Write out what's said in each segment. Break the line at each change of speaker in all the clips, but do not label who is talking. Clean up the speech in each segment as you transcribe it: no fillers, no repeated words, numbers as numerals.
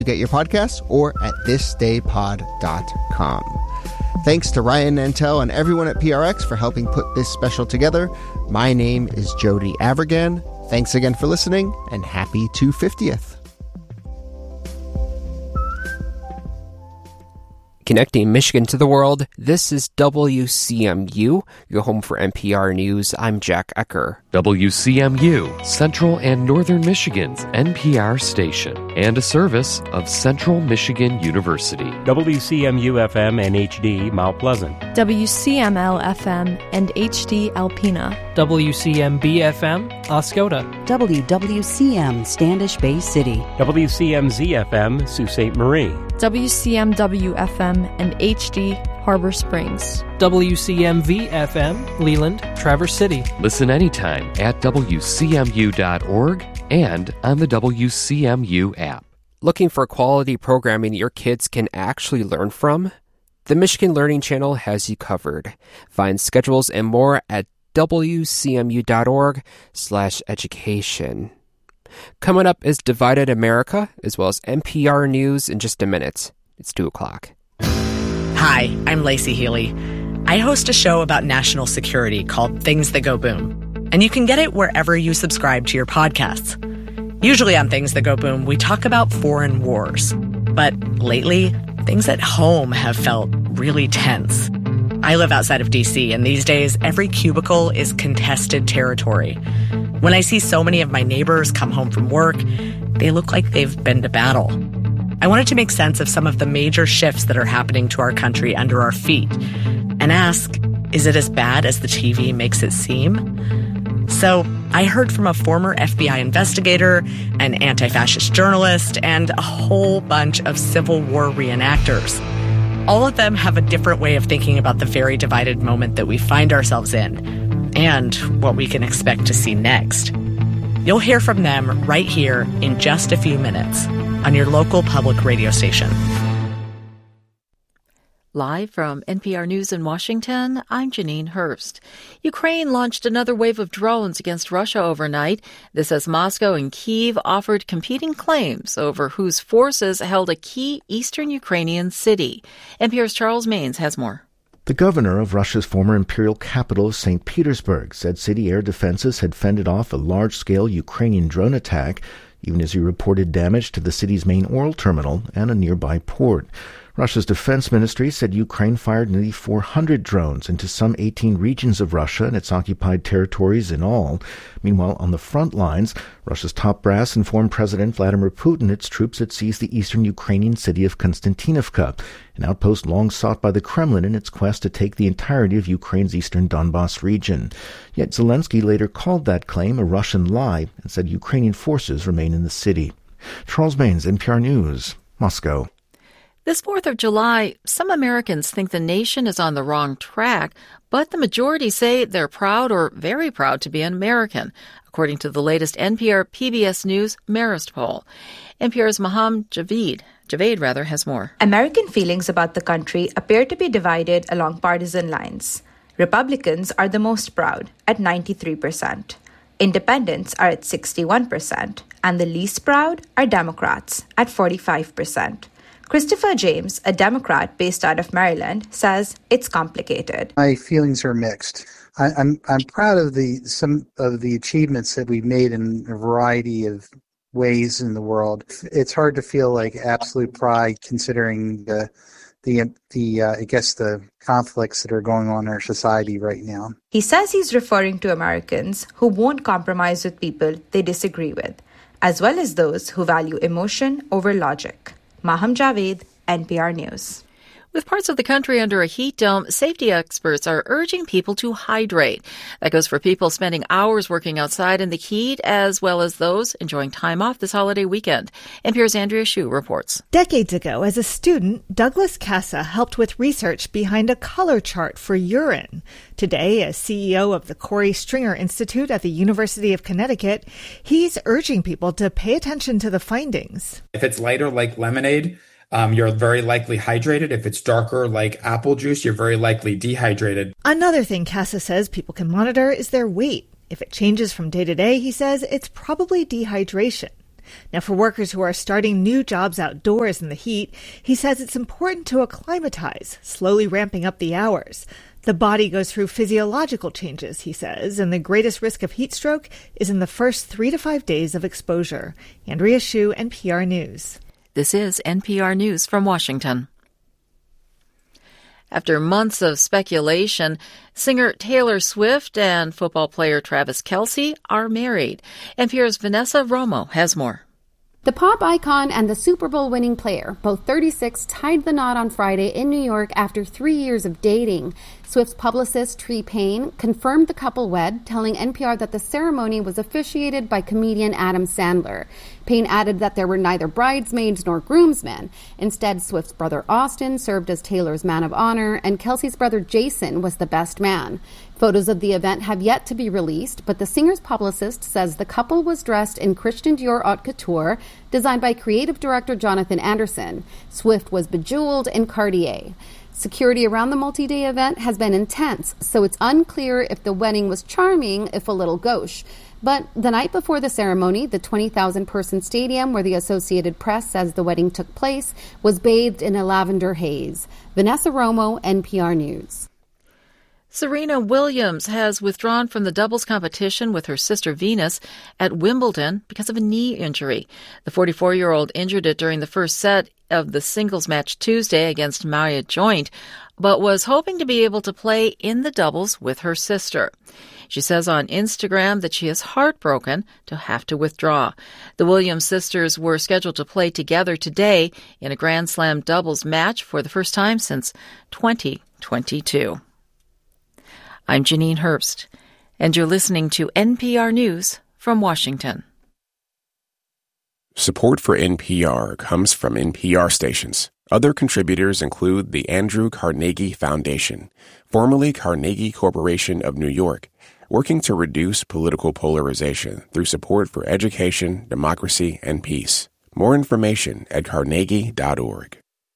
you get your podcasts or at thisdaypod.com. Thanks to Ryan Nantel and everyone at PRX for helping put this special together. My name is Jody Avirgan. Thanks again for listening, and happy 250th.
Connecting Michigan to the world, this is WCMU, your home for NPR News. I'm Jack Ecker.
WCMU, Central and Northern Michigan's NPR station, and a service of Central Michigan University.
WCMU-FM and HD, Mount Pleasant.
WCML-FM and HD, Alpena.
WCMB-FM, Oscoda.
WWCM, Standish Bay City.
WCMZ-FM, Sault Ste. Marie.
WCMW-FM and HD, Harbor Springs.
WCMV-FM, Leland, Traverse City.
Listen anytime at WCMU.org and on the WCMU app.
Looking for quality programming your kids can actually learn from? The Michigan Learning Channel has you covered. Find schedules and more at WCMU.org/education. Coming up is Divided America, as well as NPR News in just a minute. It's 2 o'clock.
Hi, I'm Lacey Healy. I host a show about national security called Things That Go Boom, and you can get it wherever you subscribe to your podcasts. Usually on Things That Go Boom, we talk about foreign wars. But lately, things at home have felt really tense. I live outside of D.C., and these days, every cubicle is contested territory. When I see so many of my neighbors come home from work, they look like they've been to battle. I wanted to make sense of some of the major shifts that are happening to our country under our feet and ask, is it as bad as the TV makes it seem? So I heard from a former FBI investigator, an anti-fascist journalist, and a whole bunch of Civil War reenactors. All of them have a different way of thinking about the very divided moment that we find ourselves in and what we can expect to see next. You'll hear from them right here in just a few minutes on your local public radio station.
Live from NPR News in Washington, I'm Janine Hurst. Ukraine launched another wave of drones against Russia overnight. This as Moscow and Kyiv offered competing claims over whose forces held a key eastern Ukrainian city. NPR's Charles Maynes has more.
The governor of Russia's former imperial capital, St. Petersburg, said city air defenses had fended off a large-scale Ukrainian drone attack, even as he reported damage to the city's main oil terminal and a nearby port. Russia's defense ministry said Ukraine fired nearly 400 drones into some 18 regions of Russia and its occupied territories in all. Meanwhile, on the front lines, Russia's top brass informed President Vladimir Putin its troops had seized the eastern Ukrainian city of Konstantinovka, an outpost long sought by the Kremlin in its quest to take the entirety of Ukraine's eastern Donbas region. Yet Zelensky later called that claim a Russian lie and said Ukrainian forces remain in the city. Charles Maynes, NPR News, Moscow.
This 4th of July, some Americans think the nation is on the wrong track, but the majority say they're proud or very proud to be an American, according to the latest NPR PBS News Marist poll. NPR's Maham Javaid has more.
American feelings about the country appear to be divided along partisan lines. Republicans are the most proud at 93%. Independents are at 61%, and the least proud are Democrats at 45%. Christopher James, a Democrat based out of Maryland, says it's complicated.
My feelings are mixed. I'm proud of some of the achievements that we've made in a variety of ways in the world. It's hard to feel like absolute pride considering the conflicts that are going on in our society right now.
He says he's referring to Americans who won't compromise with people they disagree with, as well as those who value emotion over logic. Maham Javaid, NPR News.
With parts of the country under a heat dome, safety experts are urging people to hydrate. That goes for people spending hours working outside in the heat, as well as those enjoying time off this holiday weekend. NPR's Andrea Hsu reports.
Decades ago, as a student, Douglas Casa helped with research behind a color chart for urine. Today, as CEO of the Corey Stringer Institute at the University of Connecticut, he's urging people to pay attention to the findings.
If it's lighter, like lemonade, you're very likely hydrated. If it's darker, like apple juice, you're very likely dehydrated.
Another thing Casa says people can monitor is their weight. If it changes from day to day, he says, it's probably dehydration. Now, for workers who are starting new jobs outdoors in the heat, he says it's important to acclimatize, slowly ramping up the hours. The body goes through physiological changes, he says, and the greatest risk of heat stroke is in the first 3 to 5 days of exposure. Andrea Hsu, NPR News.
This is NPR News from Washington. After months of speculation, singer Taylor Swift and football player Travis Kelce are married. NPR's Vanessa Romo has more.
The pop icon and the Super Bowl winning player, both 36, tied the knot on Friday in New York after 3 years of dating. Swift's publicist, Tree Payne, confirmed the couple wed, telling NPR that the ceremony was officiated by comedian Adam Sandler. Payne added that there were neither bridesmaids nor groomsmen. Instead, Swift's brother Austin served as Taylor's man of honor, and Kelce's brother Jason was the best man. Photos of the event have yet to be released, but the singer's publicist says the couple was dressed in Christian Dior haute couture, designed by creative director Jonathan Anderson. Swift was bejeweled in Cartier. Security around the multi-day event has been intense, so it's unclear if the wedding was charming, if a little gauche. But the night before the ceremony, the 20,000-person stadium where the Associated Press says the wedding took place was bathed in a lavender haze. Vanessa Romo, NPR News.
Serena Williams has withdrawn from the doubles competition with her sister Venus at Wimbledon because of a knee injury. The 44-year-old injured it during the first set of the singles match Tuesday against Maya Joint, but was hoping to be able to play in the doubles with her sister. She says on Instagram that she is heartbroken to have to withdraw. The Williams sisters were scheduled to play together today in a Grand Slam doubles match for the first time since 2022. I'm Janine Herbst, and you're listening to NPR News from Washington.
Support for NPR comes from NPR stations. Other contributors include the Andrew Carnegie Foundation, formerly Carnegie Corporation of New York, working to reduce political polarization through support for education, democracy, and peace. More information at carnegie.org.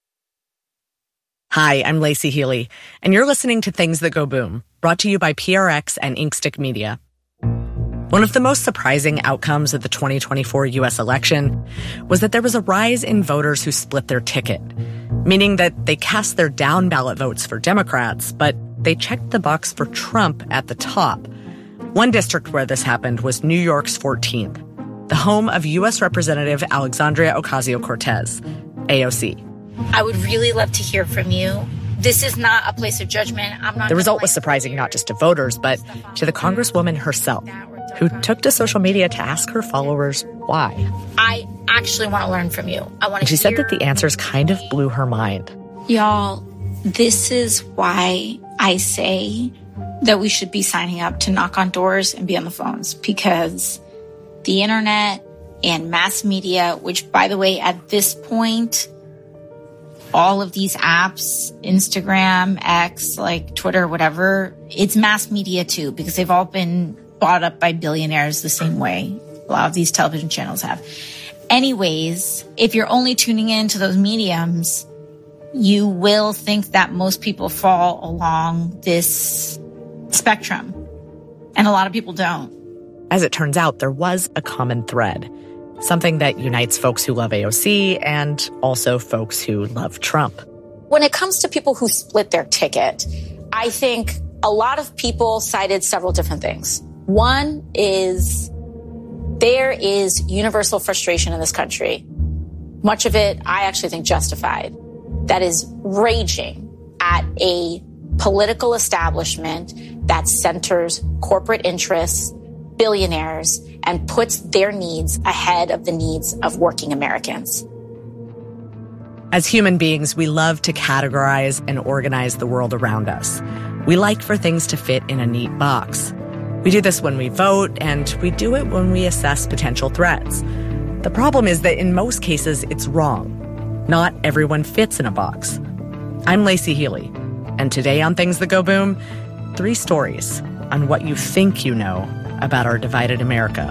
Hi, I'm Lacey Healy, and you're listening to Things That Go Boom, brought to you by PRX and Inkstick Media. One of the most surprising outcomes of the 2024 U.S. election was that there was a rise in voters who split their ticket, meaning that they cast their down-ballot votes for Democrats, but they checked the box for Trump at the top. One district where this happened was New York's 14th, the home of U.S. Representative Alexandria Ocasio-Cortez, AOC.
I would really love to hear from you. This is not a place of judgment.
The result was surprising not just to voters, but to the Congresswoman herself, who took to social media to ask her followers why.
I actually want to learn from you.
And she said that the answers kind of blew her mind.
Y'all, this is why I say that we should be signing up to knock on doors and be on the phones, because the internet and mass media, which, by the way, at this point, all of these apps, Instagram, X, like Twitter, whatever, it's mass media too, because they've all been bought up by billionaires the same way a lot of these television channels have. Anyways, if you're only tuning into those mediums, you will think that most people fall along this spectrum. And a lot of people don't.
As it turns out, there was a common thread, something that unites folks who love AOC and also folks who love Trump.
When it comes to people who split their ticket, I think a lot of people cited several different things. One is there is universal frustration in this country, much of it I actually think justified, that is raging at a political establishment that centers corporate interests, billionaires, and puts their needs ahead of the needs of working Americans.
As human beings, we love to categorize and organize the world around us. We like for things to fit in a neat box. We do this when we vote, and we do it when we assess potential threats. The problem is that in most cases, it's wrong. Not everyone fits in a box. I'm Lacey Healy, and today on Things That Go Boom, 3 stories on what you think you know about our divided America.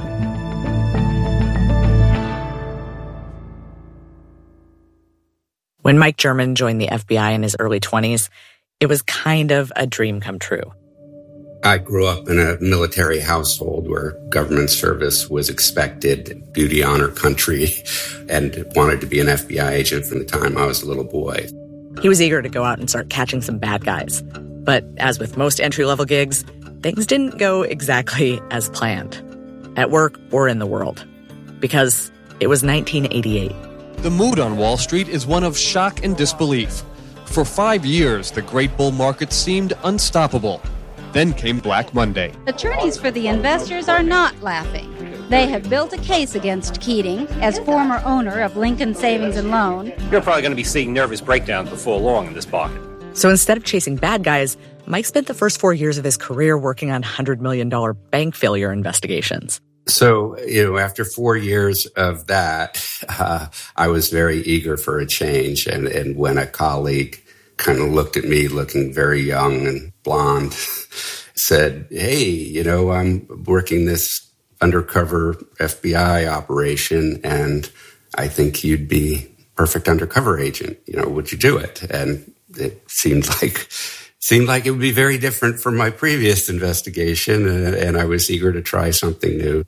When Mike German joined the FBI in his early 20s, it was kind of a dream come true.
I grew up in a military household where government service was expected, duty, honor, country, and wanted to be an FBI agent from the time I was a little boy.
He was eager to go out and start catching some bad guys. But as with most entry-level gigs, things didn't go exactly as planned, at work or in the world, because it was 1988.
The mood on Wall Street is one of shock and disbelief. For 5 years, the Great Bull Market seemed unstoppable. Then came Black Monday.
Attorneys for the investors are not laughing. They have built a case against Keating as former owner of Lincoln Savings and Loan.
You're probably going to be seeing nervous breakdowns before long in this market.
So instead of chasing bad guys, Mike spent the first 4 years of his career working on $100 million bank failure investigations.
So, after 4 years of that, I was very eager for a change. And when a colleague kind of looked at me looking very young and blonde, said, hey, I'm working this undercover FBI operation, and I think you'd be perfect undercover agent. Would you do it? And it seemed like it would be very different from my previous investigation, and I was eager to try something new.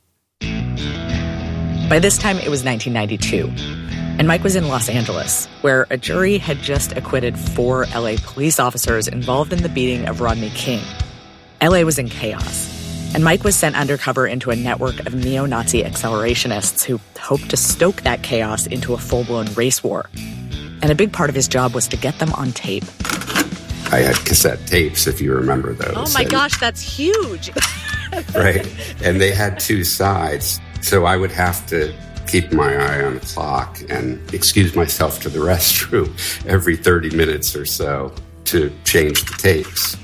By this time, it was 1992, and Mike was in Los Angeles, where a jury had just acquitted 4 LA police officers involved in the beating of Rodney King. LA was in chaos, and Mike was sent undercover into a network of neo-Nazi accelerationists who hoped to stoke that chaos into a full-blown race war. And a big part of his job was to get them on tape.
I had cassette tapes, if you remember those.
Oh my gosh, that's huge.
Right. And they had 2 sides. So I would have to keep my eye on the clock and excuse myself to the restroom every 30 minutes or so to change the tapes.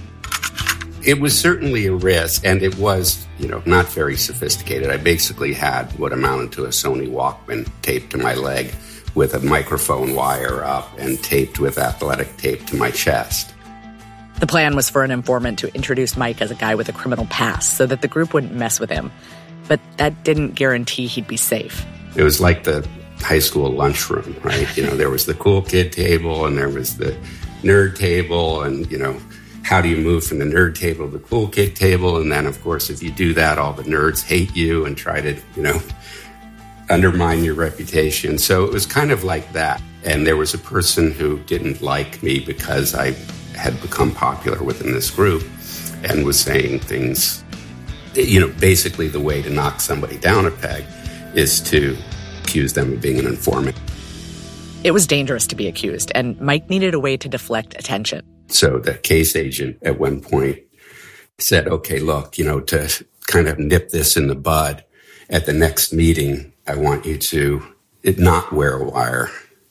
It was certainly a risk, and it was, not very sophisticated. I basically had what amounted to a Sony Walkman taped to my leg with a microphone wire up and taped with athletic tape to my chest.
The plan was for an informant to introduce Mike as a guy with a criminal past so that the group wouldn't mess with him. But that didn't guarantee he'd be safe.
It was like the high school lunchroom, right? There was the cool kid table and there was the nerd table, and, how do you move from the nerd table to the cool kid table? And then, of course, if you do that, all the nerds hate you and try to, undermine your reputation. So it was kind of like that. And there was a person who didn't like me because I had become popular within this group and was saying things, basically the way to knock somebody down a peg is to accuse them of being an informant.
It was dangerous to be accused, and Mike needed a way to deflect attention.
So the case agent at one point said, okay, look, to kind of nip this in the bud, at the next meeting, I want you to not wear a wire,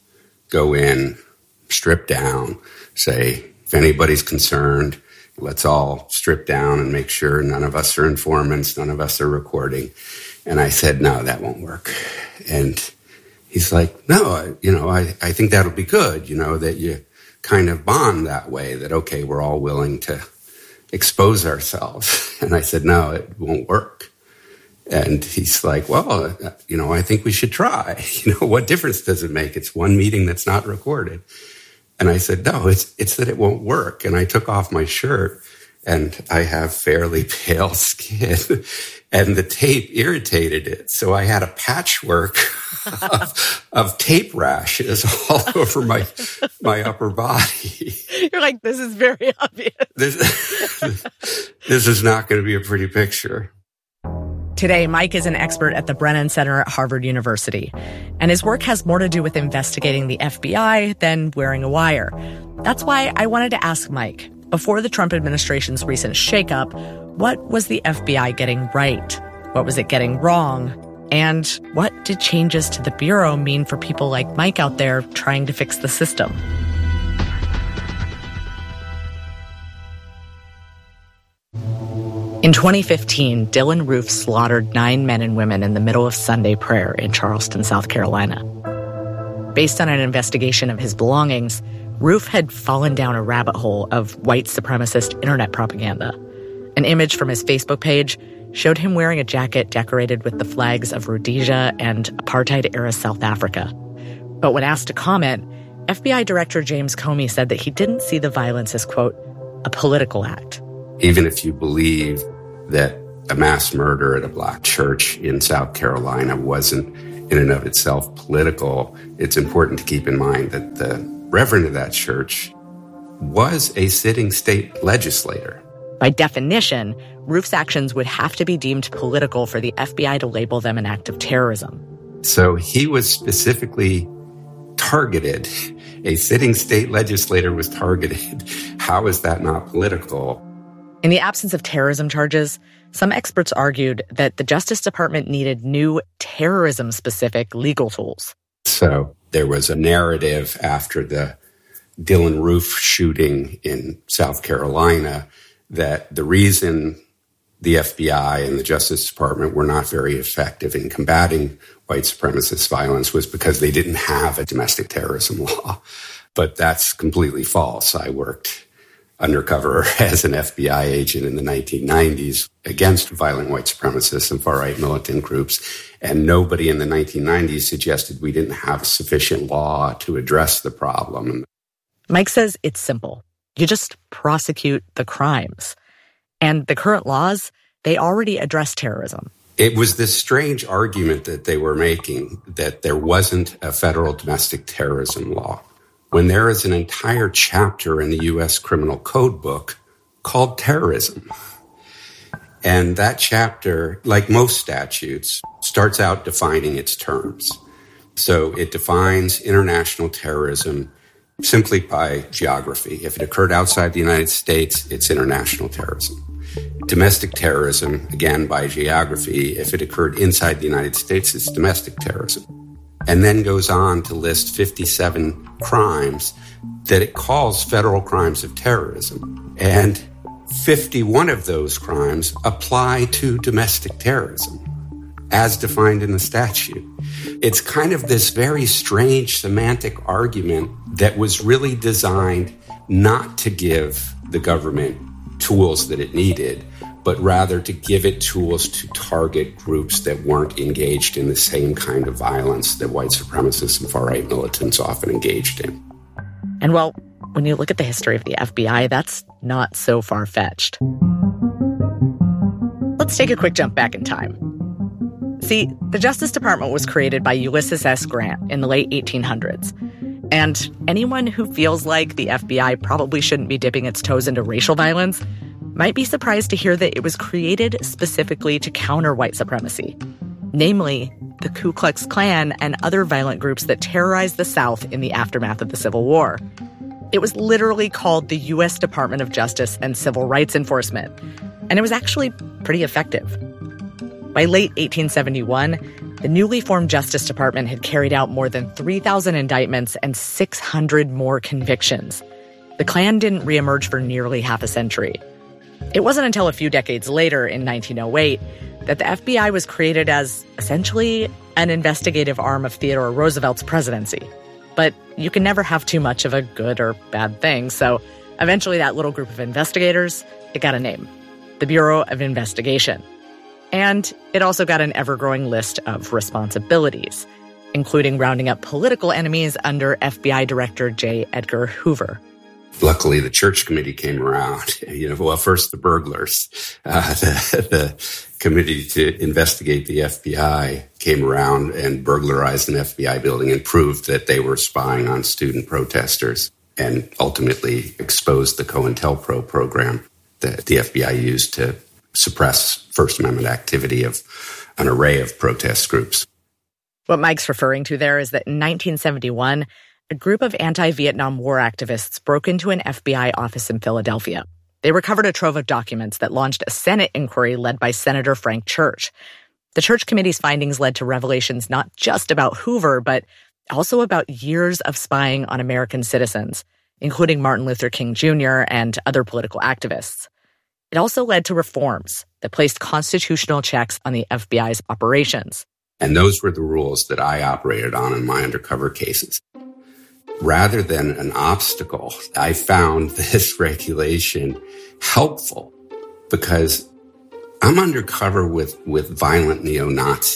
go in, strip down, say, if anybody's concerned, let's all strip down and make sure none of us are informants, none of us are recording. And I said, no, that won't work. And he's like, no, I think that'll be good, that you kind of bond that way, that, okay, we're all willing to expose ourselves. And I said, no, it won't work. And he's like, well, I think we should try. What difference does it make? It's one meeting that's not recorded. And I said, no, it's that it won't work. And I took off my shirt, and I have fairly pale skin, and the tape irritated it. So I had a patchwork of tape rashes all over my upper body.
You're like, this is very obvious.
This is not going to be a pretty picture.
Today, Mike is an expert at the Brennan Center at Harvard University, and his work has more to do with investigating the FBI than wearing a wire. That's why I wanted to ask Mike, before the Trump administration's recent shakeup, what was the FBI getting right? What was it getting wrong? And what did changes to the Bureau mean for people like Mike out there trying to fix the system? In 2015, Dylan Roof slaughtered 9 men and women in the middle of Sunday prayer in Charleston, South Carolina. Based on an investigation of his belongings, Roof had fallen down a rabbit hole of white supremacist internet propaganda. An image from his Facebook page showed him wearing a jacket decorated with the flags of Rhodesia and apartheid-era South Africa. But when asked to comment, FBI Director James Comey said that he didn't see the violence as, quote, a political act.
Even if you believe that a mass murder at a black church in South Carolina wasn't in and of itself political, it's important to keep in mind that the reverend of that church was a sitting state legislator.
By definition, Roof's actions would have to be deemed political for the FBI to label them an act of terrorism.
So he was specifically targeted. A sitting state legislator was targeted. How is that not political?
In the absence of terrorism charges, some experts argued that the Justice Department needed new terrorism-specific legal tools.
So there was a narrative after the Dylann Roof shooting in South Carolina that the reason the FBI and the Justice Department were not very effective in combating white supremacist violence was because they didn't have a domestic terrorism law. But that's completely false. I worked undercover as an FBI agent in the 1990s against violent white supremacists and far-right militant groups, and nobody in the 1990s suggested we didn't have sufficient law to address the problem.
Mike says it's simple. You just prosecute the crimes. And the current laws, they already address terrorism.
It was this strange argument that they were making that there wasn't a federal domestic terrorism law, when there is an entire chapter in the U.S. Criminal Code book called terrorism. And that chapter, like most statutes, starts out defining its terms. So it defines international terrorism simply by geography. If it occurred outside the United States, it's international terrorism. Domestic terrorism, again, by geography, if it occurred inside the United States, it's domestic terrorism. And then goes on to list 57 crimes that it calls federal crimes of terrorism. And 51 of those crimes apply to domestic terrorism, as defined in the statute. It's kind of this very strange semantic argument that was really designed not to give the government tools that it needed, but rather to give it tools to target groups that weren't engaged in the same kind of violence that white supremacists and far-right militants often engaged in.
And well, when you look at the history of the FBI, that's not so far-fetched. Let's take a quick jump back in time. See, the Justice Department was created by Ulysses S. Grant in the late 1800s. And anyone who feels like the FBI probably shouldn't be dipping its toes into racial violence might be surprised to hear that it was created specifically to counter white supremacy, namely the Ku Klux Klan and other violent groups that terrorized the South in the aftermath of the Civil War. It was literally called the U.S. Department of Justice and Civil Rights Enforcement, and it was actually pretty effective. By late 1871, the newly formed Justice Department had carried out more than 3,000 indictments and 600 more convictions. The Klan didn't reemerge for nearly half a century. It wasn't until a few decades later, in 1908, that the FBI was created as essentially an investigative arm of Theodore Roosevelt's presidency. But you can never have too much of a good or bad thing, so eventually that little group of investigators, it got a name, the Bureau of Investigation. And it also got an ever-growing list of responsibilities, including rounding up political enemies under FBI Director J. Edgar Hoover.
Luckily, the church committee came around. First the burglars. The committee to investigate the FBI came around and burglarized an FBI building and proved that they were spying on student protesters, and ultimately exposed the COINTELPRO program that the FBI used to suppress First Amendment activity of an array of protest groups.
What Mike's referring to there is that in 1971, a group of anti-Vietnam War activists broke into an FBI office in Philadelphia. They recovered a trove of documents that launched a Senate inquiry led by Senator Frank Church. The Church Committee's findings led to revelations not just about Hoover, but also about years of spying on American citizens, including Martin Luther King Jr. and other political activists. It also led to reforms that placed constitutional checks on the FBI's operations.
And those were the rules that I operated on in my undercover cases. Rather than an obstacle, I found this regulation helpful because I'm undercover with violent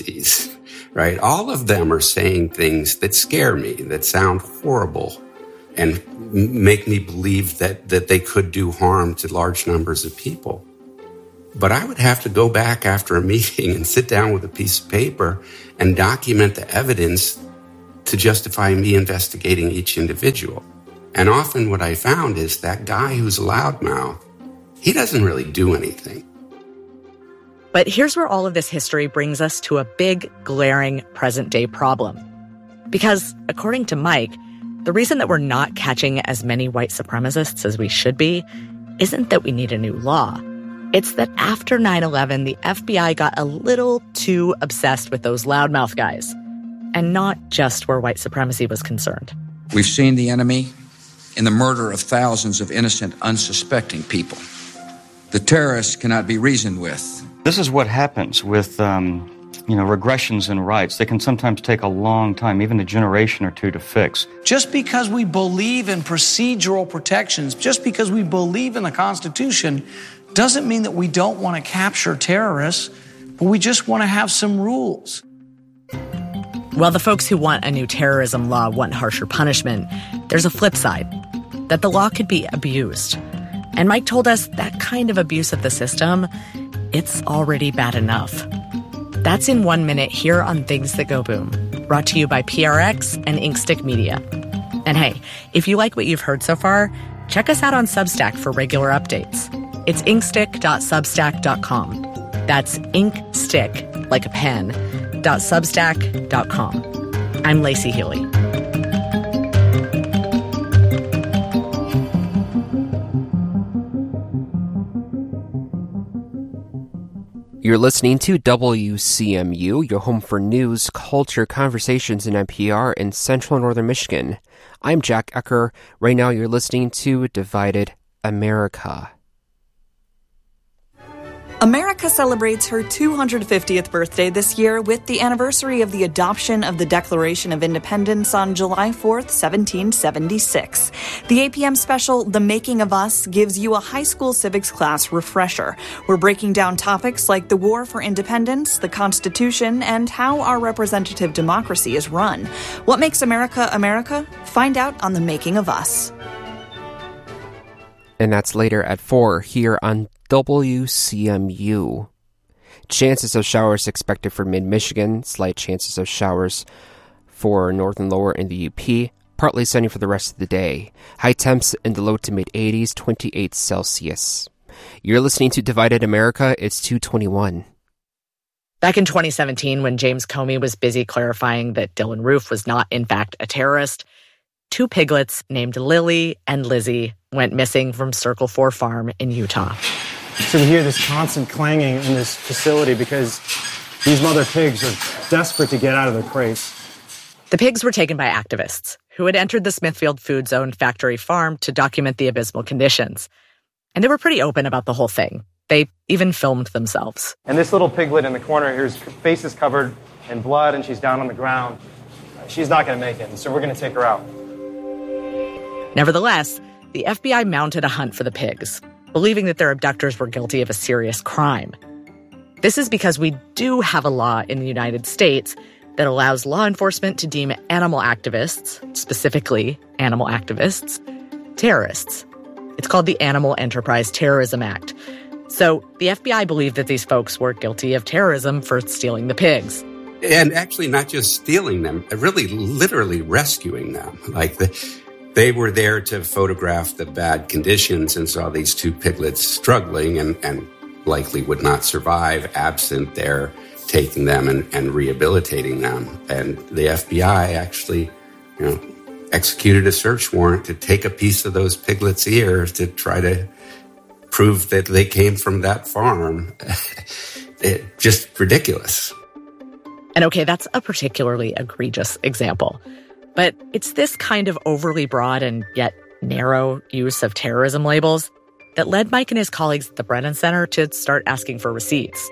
neo-Nazis, right? All of them are saying things that scare me, that sound horrible. and make me believe that they could do harm to large numbers of people. But I would have to go back after a meeting and sit down with a piece of paper and document the evidence to justify me investigating each individual. And often what I found is that guy who's a loudmouth, he doesn't really do anything.
But here's where all of this history brings us to a big, glaring present-day problem. Because, according to Mike, the reason that we're not catching as many white supremacists as we should be isn't that we need a new law. It's that after 9/11, the FBI got a little too obsessed with those loudmouth guys, and not just where white supremacy was concerned.
We've seen the enemy in the murder of thousands of innocent, unsuspecting people. The terrorists cannot be reasoned with.
This is what happens with, regressions in rights. They can sometimes take a long time, even a generation or two, to fix.
Just because we believe in procedural protections, just because we believe in the Constitution, doesn't mean that we don't want to capture terrorists, but we just want to have some rules.
While the folks who want a new terrorism law want harsher punishment, there's a flip side, that the law could be abused. And Mike told us that kind of abuse of the system, it's already bad enough. That's in 1 minute here on Things That Go Boom, brought to you by PRX and Inkstick Media. And hey, if you like what you've heard so far, check us out on Substack for regular updates. It's inkstick.substack.com. That's inkstick, like a pen, .substack.com. I'm Lacey Healy.
You're listening to WCMU, your home for news, culture, conversations in NPR in central and northern Michigan. I'm Jack Ecker. Right now you're listening to Divided America.
America celebrates her 250th birthday this year with the anniversary of the adoption of the Declaration of Independence on July 4th, 1776. The APM special, The Making of Us, gives you a high school civics class refresher. We're breaking down topics like the war for independence, the Constitution, and how our representative democracy is run. What makes America America? Find out on The Making of Us.
And that's later at 4 here on WCMU. Chances of showers expected for mid-Michigan. Slight chances of showers for northern lower in the UP. Partly sunny for the rest of the day. High temps in the low to mid-80s, 28 Celsius. You're listening to Divided America. It's 2:21.
Back in 2017, when James Comey was busy clarifying that Dylann Roof was not, in fact, a terrorist, 2 piglets named Lily and Lizzie went missing from Circle 4 Farm in Utah.
So we hear this constant clanging in this facility because these mother pigs are desperate to get out of their crates.
The pigs were taken by activists who had entered the Smithfield Foods-owned factory farm to document the abysmal conditions. And they were pretty open about the whole thing. They even filmed themselves.
And this little piglet in the corner, her face is covered in blood and she's down on the ground. She's not going to make it, so we're going to take her out.
Nevertheless, the FBI mounted a hunt for the pigs, believing that their abductors were guilty of a serious crime. This is because we do have a law in the United States that allows law enforcement to deem animal activists, specifically animal activists, terrorists. It's called the Animal Enterprise Terrorism Act. So the FBI believed that these folks were guilty of terrorism for stealing the pigs.
And actually not just stealing them, really literally rescuing them. They were there to photograph the bad conditions and saw these 2 piglets struggling and likely would not survive absent their taking them and rehabilitating them. And the FBI actually, executed a search warrant to take a piece of those piglets' ears to try to prove that they came from that farm. Just ridiculous.
And okay, that's a particularly egregious example. But it's this kind of overly broad and yet narrow use of terrorism labels that led Mike and his colleagues at the Brennan Center to start asking for receipts.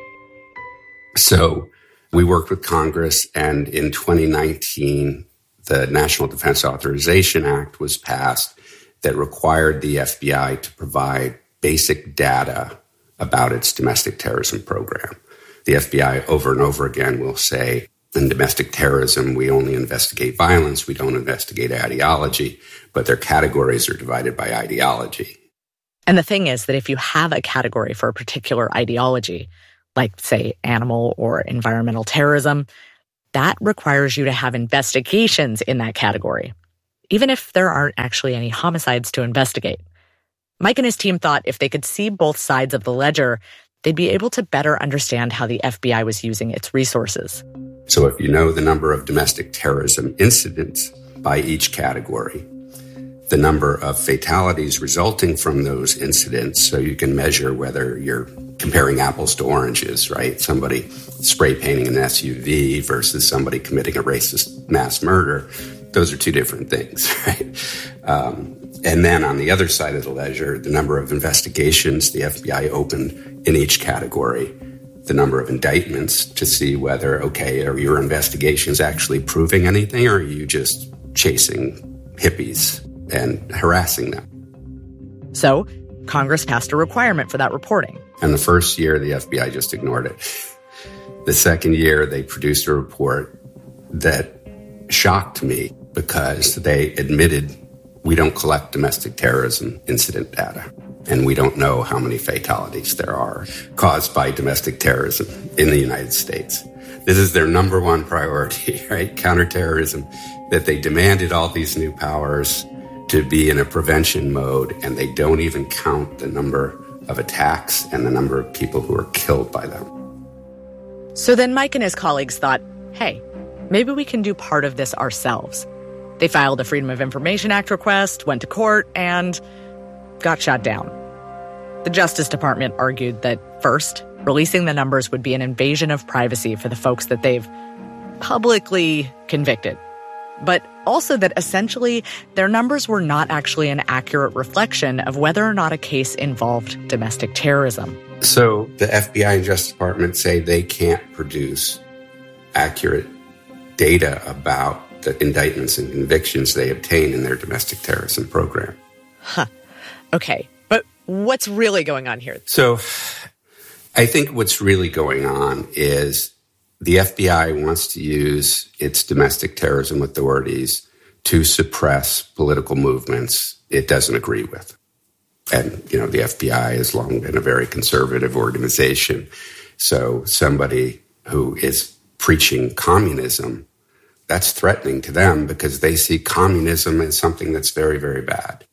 So we worked with Congress, and in 2019, the National Defense Authorization Act was passed that required the FBI to provide basic data about its domestic terrorism program. The FBI over and over again will say, In domestic terrorism, we only investigate violence. We don't investigate ideology, but their categories are divided by ideology.
And the thing is that if you have a category for a particular ideology, like, say, animal or environmental terrorism, that requires you to have investigations in that category, even if there aren't actually any homicides to investigate. Mike and his team thought if they could see both sides of the ledger, they'd be able to better understand how the FBI was using its resources.
So if you know the number of domestic terrorism incidents by each category, the number of fatalities resulting from those incidents, so you can measure whether you're comparing apples to oranges, right? Somebody spray painting an SUV versus somebody committing a racist mass murder. Those are two different things, right? And then on the other side of the ledger, the number of investigations the FBI opened in each category, the number of indictments to see whether, okay, are your investigations actually proving anything, or are you just chasing hippies and harassing them?
So Congress passed a requirement for that reporting.
And the first year, the FBI just ignored it. The second year, they produced a report that shocked me because they admitted we don't collect domestic terrorism incident data, and we don't know how many fatalities there are caused by domestic terrorism in the United States. This is their number one priority, right? Counterterrorism, that they demanded all these new powers to be in a prevention mode, and they don't even count the number of attacks and the number of people who are killed by them.
So then Mike and his colleagues thought, hey, maybe we can do part of this ourselves. They filed a Freedom of Information Act request, went to court, and got shot down. The Justice Department argued that, first, releasing the numbers would be an invasion of privacy for the folks that they've publicly convicted, but also that essentially their numbers were not actually an accurate reflection of whether or not a case involved domestic terrorism.
So the FBI and Justice Department say they can't produce accurate data about the indictments and convictions they obtain in their domestic terrorism program.
Huh. Okay, but what's really going on here?
So I think what's really going on is the FBI wants to use its domestic terrorism authorities to suppress political movements it doesn't agree with. And, you know, the FBI has long been a very conservative organization. So somebody who is preaching communism, that's threatening to them because they see communism as something that's very, very bad.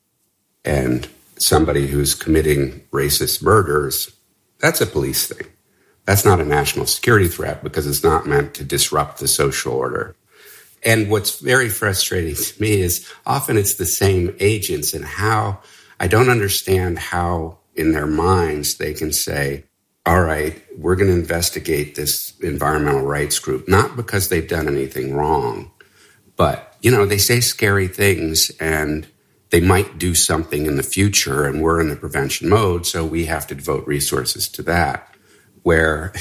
And somebody who's committing racist murders, that's a police thing. That's not a national security threat because it's not meant to disrupt the social order. And what's very frustrating to me is often it's the same agents, and how I don't understand how in their minds they can say, all right, we're going to investigate this environmental rights group, not because they've done anything wrong, but, you know, they say scary things and they might do something in the future, and we're in the prevention mode, so we have to devote resources to that. Where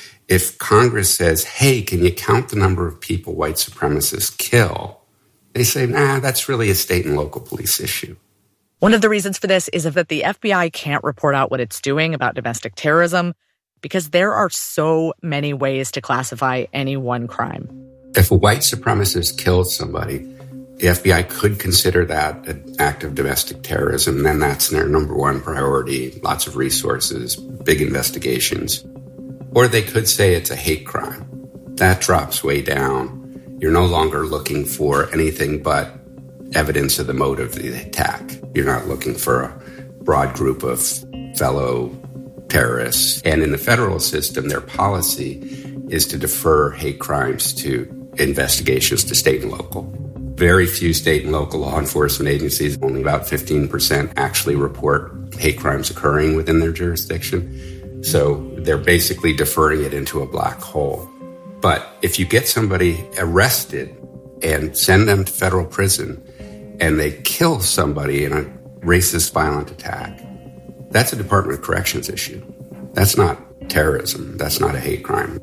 if Congress says, hey, can you count the number of people white supremacists kill? They say, nah, that's really a state and local police issue.
One of the reasons for this is that the FBI can't report out what it's doing about domestic terrorism because there are so many ways to classify any one crime.
If a white supremacist kills somebody, the FBI could consider that an act of domestic terrorism. Then that's their number one priority, lots of resources, big investigations. Or they could say it's a hate crime. That drops way down. You're no longer looking for anything but evidence of the motive of the attack. You're not looking for a broad group of fellow terrorists. And in the federal system, their policy is to defer hate crimes to investigations to state and local. Very few state and local law enforcement agencies, only about 15% actually report hate crimes occurring within their jurisdiction. So they're basically deferring it into a black hole. But if you get somebody arrested and send them to federal prison and they kill somebody in a racist violent attack, that's a Department of Corrections issue. That's not terrorism. That's not a hate crime.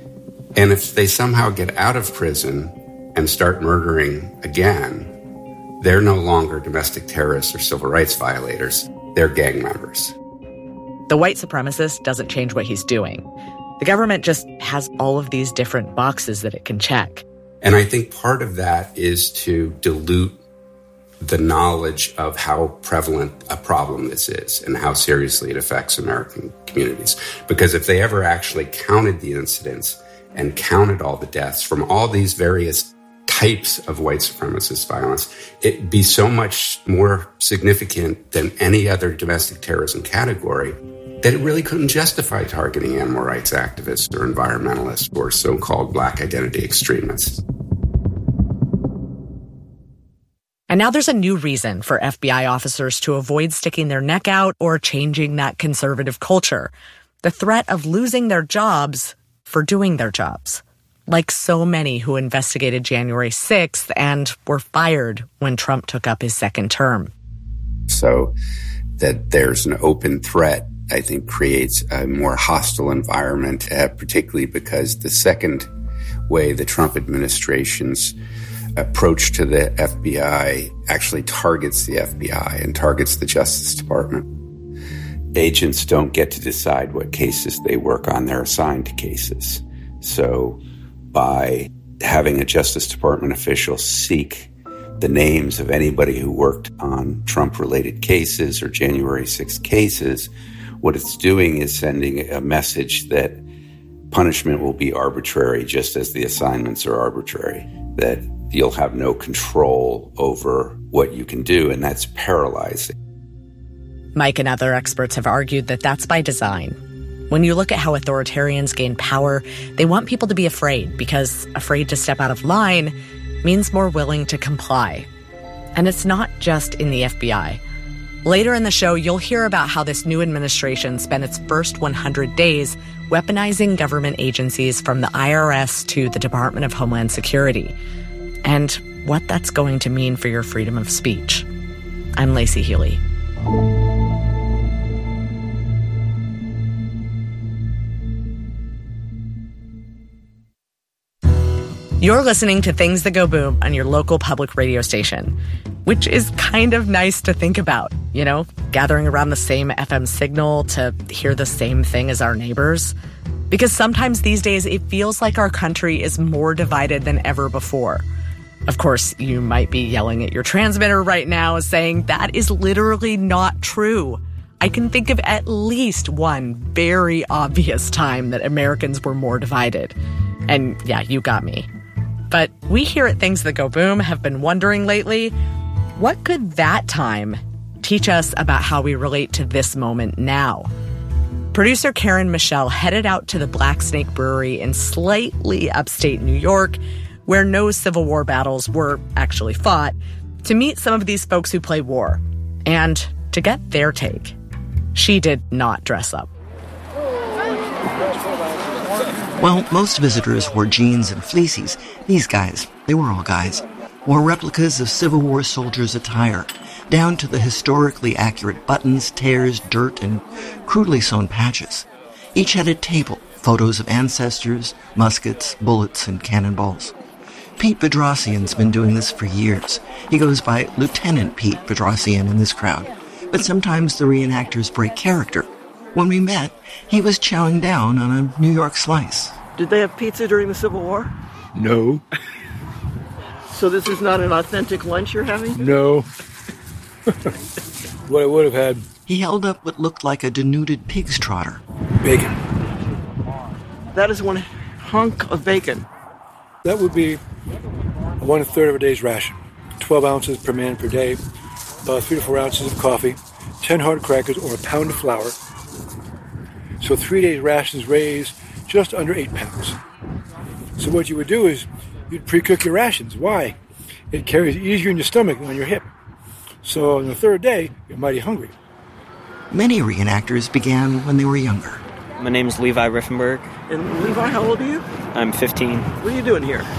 And if they somehow get out of prison and start murdering again, they're no longer domestic terrorists or civil rights violators. They're gang members.
The white supremacist doesn't change what he's doing. The government just has all of these different boxes that it can check.
And I think part of that is to dilute the knowledge of how prevalent a problem this is and how seriously it affects American communities. Because if they ever actually counted the incidents and counted all the deaths from all these various types of white supremacist violence, it'd be so much more significant than any other domestic terrorism category that it really couldn't justify targeting animal rights activists or environmentalists or so-called black identity extremists.
And now there's a new reason for FBI officers to avoid sticking their neck out or changing that conservative culture. The threat of losing their jobs for doing their jobs. Like so many who investigated January 6th and were fired when Trump took up his second term.
So that there's an open threat, I think, creates a more hostile environment, particularly because the second way the Trump administration's approach to the FBI actually targets the FBI and targets the Justice Department. Agents don't get to decide what cases they work on. They're assigned to cases. So by having a Justice Department official seek the names of anybody who worked on Trump-related cases or January 6th cases, what it's doing is sending a message that punishment will be arbitrary, just as the assignments are arbitrary, that you'll have no control over what you can do, and that's paralyzing.
Mike and other experts have argued that that's by design. When you look at how authoritarians gain power, they want people to be afraid, because afraid to step out of line means more willing to comply. And it's not just in the FBI. Later in the show, you'll hear about how this new administration spent its first 100 days weaponizing government agencies from the IRS to the Department of Homeland Security, and what that's going to mean for your freedom of speech. I'm Lacey Healy. You're listening to Things That Go Boom on your local public radio station, which is kind of nice to think about, you know, gathering around the same FM signal to hear the same thing as our neighbors. Because sometimes these days it feels like our country is more divided than ever before. Of course, you might be yelling at your transmitter right now saying that is literally not true. I can think of at least one very obvious time that Americans were more divided. And yeah, you got me. But we here at Things That Go Boom have been wondering lately, what could that time teach us about how we relate to this moment now? Producer Karen Michelle headed out to the Black Snake Brewery in slightly upstate New York, where no Civil War battles were actually fought, to meet some of these folks who play war, and to get their take. She did not dress up.
Well, most visitors wore jeans and fleecies. These guys, they were all guys, wore replicas of Civil War soldiers' attire, down to the historically accurate buttons, tears, dirt, and crudely sewn patches. Each had a table, photos of ancestors, muskets, bullets, and cannonballs. Pete Bedrosian's been doing this for years. He goes by Lieutenant Pete Bedrosian in this crowd, but sometimes the reenactors break character. When we met, he was chowing down on a New York slice.
Did they have pizza during the Civil War?
No.
So this is not an authentic lunch you're having?
No. What I would have had.
He held up what looked like a denuded pig's trotter.
Bacon.
That is one hunk of bacon.
That would be 1/3 of a day's ration. 12 ounces per man per day, about 3 to 4 ounces of coffee, 10 hard crackers, or a pound of flour. So 3 days' rations raise just under 8 pounds. So what you would do is you'd pre-cook your rations. Why? It carries easier in your stomach than on your hip. So on the third day, you're mighty hungry.
Many reenactors began when they were younger.
My name is Levi Riffenberg.
And Levi, how old are you?
I'm 15.
What are you doing here?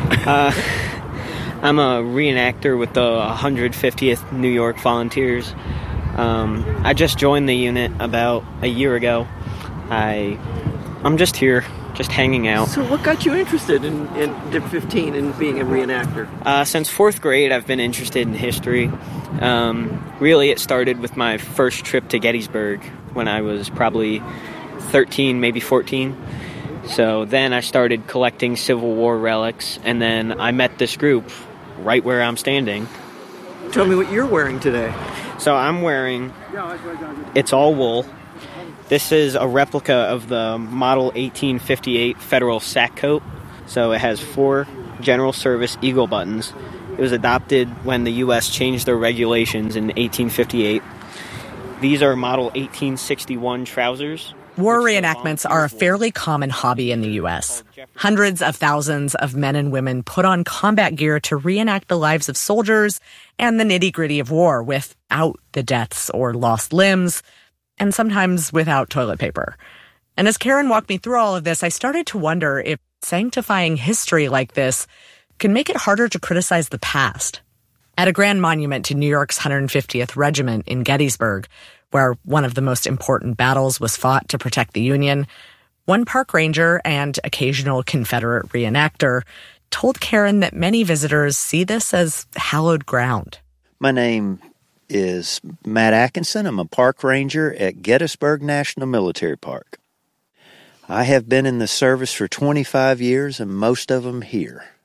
I'm a reenactor with the 150th New York Volunteers. I just joined the unit about a year ago. I'm just here, just hanging out.
So what got you interested in 15 in being a reenactor?
Since 4th grade, I've been interested in history. Really, it started with my first trip to Gettysburg when I was probably 13, maybe 14. So then I started collecting Civil War relics, and then I met this group right where I'm standing.
Tell me what you're wearing today.
So I'm wearing, it's all wool. This is a replica of the Model 1858 Federal sack coat. So it has 4 General Service Eagle buttons. It was adopted when the U.S. changed their regulations in 1858. These are Model 1861 trousers.
War reenactments are a fairly common hobby in the U.S. Hundreds of thousands of men and women put on combat gear to reenact the lives of soldiers and the nitty-gritty of war without the deaths or lost limbs, and sometimes without toilet paper. And as Karen walked me through all of this, I started to wonder if sanctifying history like this can make it harder to criticize the past. At a grand monument to New York's 150th Regiment in Gettysburg, where one of the most important battles was fought to protect the Union, one park ranger and occasional Confederate reenactor told Karen that many visitors see this as hallowed ground.
My name is Matt Atkinson. I'm a park ranger at Gettysburg National Military Park. I have been in the service for 25 years, and most of them here.